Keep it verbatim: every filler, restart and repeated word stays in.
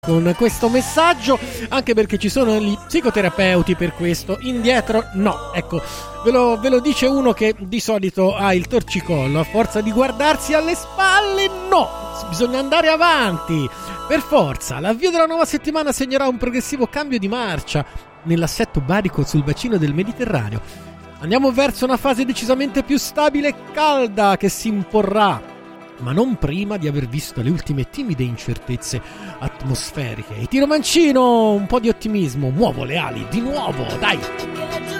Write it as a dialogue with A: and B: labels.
A: Con questo messaggio, anche perché ci sono gli psicoterapeuti per questo, indietro no, ecco, ve lo, ve lo dice uno che di solito ha il torcicollo, a forza di guardarsi alle spalle, no, bisogna andare avanti, per forza. L'avvio della nuova settimana segnerà un progressivo cambio di marcia nell'assetto barico sul bacino del Mediterraneo. Andiamo verso una fase decisamente più stabile e calda che si imporrà, ma non prima di aver visto le ultime timide incertezze atmosferiche. E tiro mancino, un po' di ottimismo, muovo le ali di nuovo, dai!